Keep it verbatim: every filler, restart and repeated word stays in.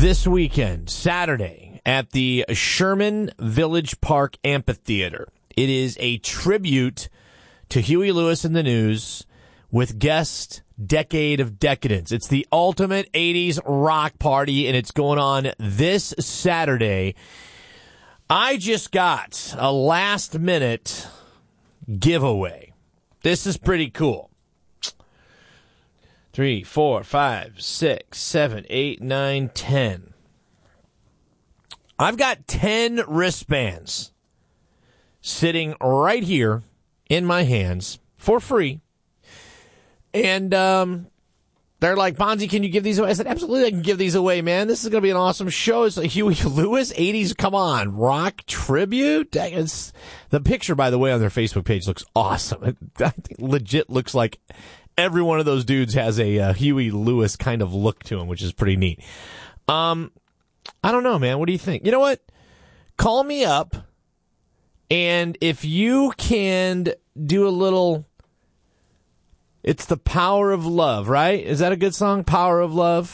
this weekend, Saturday, at the Sherman Village Park Amphitheater. It is a tribute to Huey Lewis and the News with guest Decade of Decadence. It's the ultimate eighties rock party, and it's going on this Saturday. I just got a last-minute giveaway. This is pretty cool. Three, four, five, six, seven, eight, nine, ten. I've got ten wristbands sitting right here in my hands for free. And um, they're like, Bonzi, can you give these away? I said, absolutely, I can give these away, man. This is going to be an awesome show. It's like Huey Lewis, eighties, come on, rock tribute. It's, the picture, by the way, on their Facebook page looks awesome. I think legit looks like every one of those dudes has a uh, Huey Lewis kind of look to him, which is pretty neat. Um, I don't know, man. What do you think? You know what? Call me up, and if you can do a little... It's the Power of Love, right? Is that a good song? Power of Love?